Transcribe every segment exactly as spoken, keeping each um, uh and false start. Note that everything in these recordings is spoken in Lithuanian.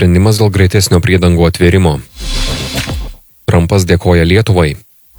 Sprendimas dėl greitesnio priedangų atvėrimo. Trumpas dėkoja Lietuvai.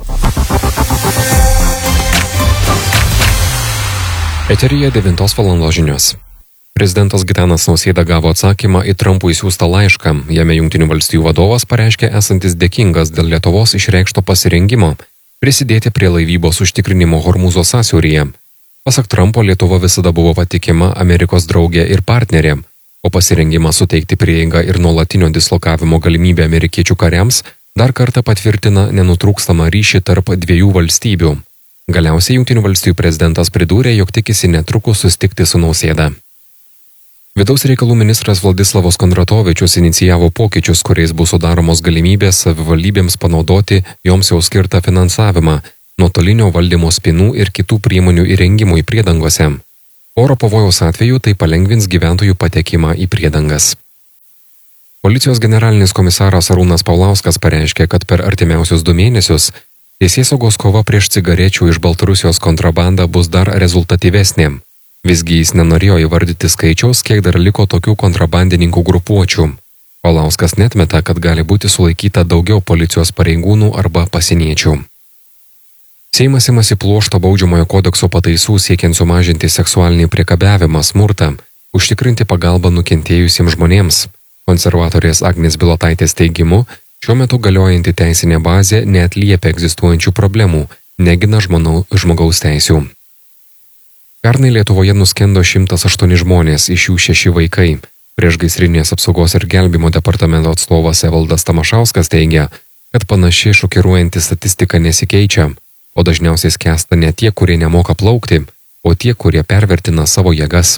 Eteryje devintos valandos žinios. Prezidentas Gitanas Nausėda gavo atsakymą į Trumpui siųstą laišką. Jame Jungtinių valstijų vadovas pareiškė esantis dėkingas dėl Lietuvos išreikšto pasirengimo prisidėti prie laivybos užtikrinimo Hormūzo sąsiauryje. Pasak Trumpo, Lietuva visada buvo patikima Amerikos draugė ir partnerė, o pasirengimas suteikti prieigą ir nuolatinio dislokavimo galimybę amerikiečių kariams dar kartą patvirtina nenutrūkstamą ryšį tarp dviejų valstybių. Galiausiai Jungtinių valstijų prezidentas pridūrė, jog tikisi netrukus susitikti su Nausėda. Vidaus reikalų ministras Vladislavas Kondratovičius inicijavo pokyčius, kuriais bus sudaromos galimybės savivaldybėms panaudoti joms jau skirtą finansavimą, nuotolinio valdymo spynų ir kitų priemonių įrengimui priedangose. Oro pavojaus atveju tai palengvins gyventojų patekimą į priedangas. Policijos generalinis komisaras Arūnas Paulauskas pareiškė, kad per artimiausius du mėnesius teisėsaugos kova prieš cigarečių iš Baltarusijos kontrabandą bus dar rezultatyvesnė. Visgi jis nenorėjo įvardyti skaičiaus, kiek dar liko tokių kontrabandininkų grupuočių. Paulauskas netmeta, kad gali būti sulaikyta daugiau policijos pareigūnų arba pasieniečių. Seimas imasi pluošto baudžiamojo kodekso pataisų siekiant sumažinti seksualinį priekabiavimą, smurtą, užtikrinti pagalbą nukentėjusiems žmonėms. Konservatorės Agnės Bilotaitės teigimu, šiuo metu galiojanti teisinė bazė neatliepia egzistuojančių problemų, negina žmonau, žmogaus teisių. Pernai Lietuvoje nuskendo šimtas aštuoni žmonės, iš jų šeši vaikai. Priešgaisrinės apsaugos ir gelbėjimo departamento atstovas Evaldas Tamašauskas teigia, kad panaši šokiruojanti statistika nesikeičia, o dažniausiai skęsta ne tie, kurie nemoka plaukti, o tie, kurie pervertina savo jėgas.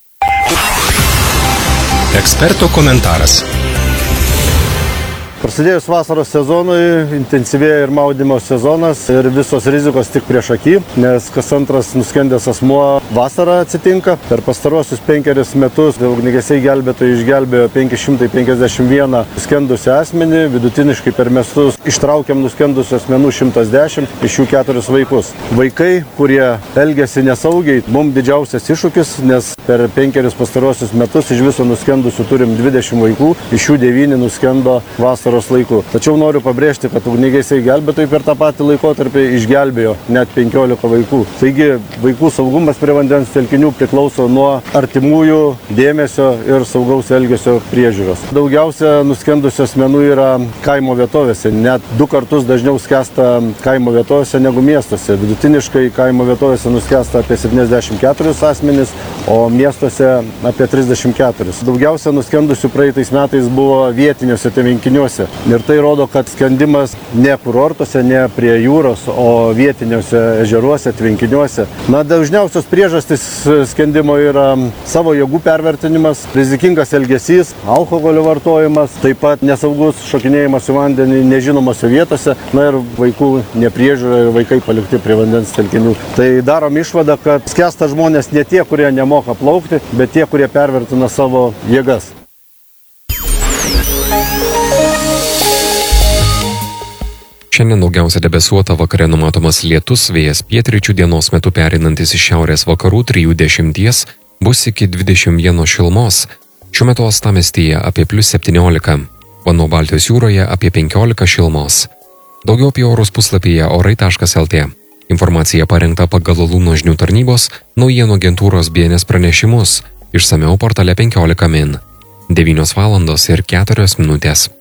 Eksperto komentaras. Prasidėjus vasaros sezonui, intensyvėja ir maudymo sezonas ir visos rizikos tik prieš akį, nes kas antras nuskendęs asmuo vasarą atsitinka. Per pastaruosius penkerius metus ugniagesiai gelbėtojai išgelbėjo penki šimtai penkiasdešimt vieną nuskendusią asmenį, vidutiniškai per metus ištraukiam nuskendusių asmenų šimtas dešimt, iš jų keturis vaikus. Vaikai, kurie elgiasi nesaugiai, mums didžiausias iššūkis, nes per penkerius pastaruosius metus iš viso nuskendusių turim dvidešimt vaikų, iš jų devyni nuskendo vasarą laikų. Tačiau noriu pabrėžti, kad ugniagesiai gelbėtojai per tą patį laikotarpį išgelbėjo net penkiolika vaikų. Taigi vaikų saugumas prie vandens telkinių priklauso nuo artimųjų dėmesio ir saugaus elgesio priežiūros. Daugiausia nuskendusių asmenų yra kaimo vietovėse, net du kartus dažniau skęsta kaimo vietovėse negu miestuose. Vidutiniškai kaimo vietovėse nuskęsta apie septyniasdešimt keturis asmenys, o miestuose apie trisdešimt keturis. Daugiausia nuskendusių praeitais metais buvo vietiniuose tvenkiniuose. Ir tai rodo, kad skendimas ne kurortuose, ne prie jūros, o vietiniuose ežeruose, tvenkiniuose. Na, dažniausios priežastys skendimo yra savo jėgų pervertinimas, rizikingas elgesys, alkoholio vartojimas, taip pat nesaugus šokinėjimas į vandenį nežinomose vietose, na ir vaikų nepriežiūra ir vaikai palikti prie vandens telkinių. Tai darom išvadą, kad skęsta žmonės ne tie, kurie nemoka plaukti, bet tie, kurie pervertina savo jėgas. Šiandien daugiausia debesuota, vakare numatomas lietus, vėjas pietryčių, dienos metu pereinantis iš šiaurės vakarų trijų dešimties, bus iki dvidešimt vieno šilumos. Šiuo metu uostamiestyje apie plius septyniolika, Vanų Baltijos jūroje apie penkiolika šilumos. Daugiau apie orus puslapyje orai taškas lt. Informacija parengta pagal Lūno žinių tarnybos naujienų agentūros B N S pranešimus, išsamiau portale penkiolika min. devynios valandos ir keturios minutės.